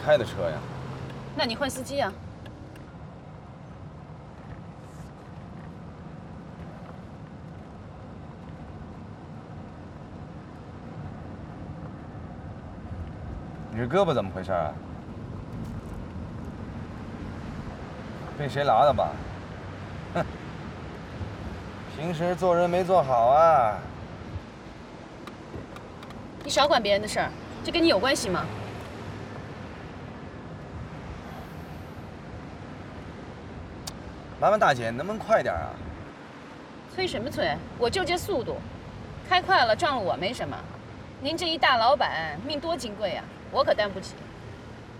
开的车呀。 那你换司机啊？ 你这胳膊怎么回事啊？被谁拉的吧？哼！平时做人没做好啊！ 你少管别人的事儿，这跟你有关系吗？ 麻烦大姐，能不能快点啊？ 催什么催？我就这速度，开快了撞了我没什么。您这一大老板命多金贵啊，我可担不起。